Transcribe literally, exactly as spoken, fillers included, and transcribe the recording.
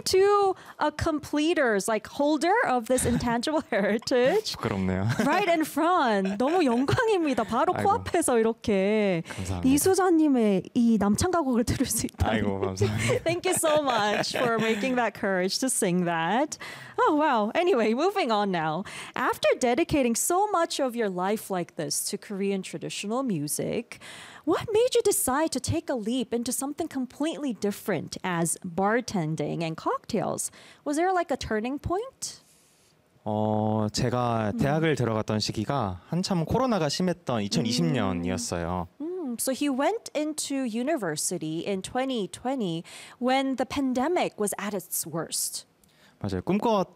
to a completers, like holder of this intangible heritage. 부끄럽네요. Right in front. 너무 영광입니다. 바로 아이고. 코앞에서 이렇게 감사합니다. 이수자님의 이 남창가곡을 들을 수 있다. 아이고 감사합니다. Thank you so much for making that courage to sing that. Oh, wow. Anyway, moving on now. After dedicating so much of your life like this to Korean traditional music, what made you decide to take a leap into something completely different as bartending and cocktails? Was there like a turning point? 어, 제가 대학을 들어갔던 시기가 한참 코로나가 심했던 이천이십 년이었어요. Mm, so he went into university in twenty twenty when the pandemic was at its worst. 맞아요. 꿈꿔왔던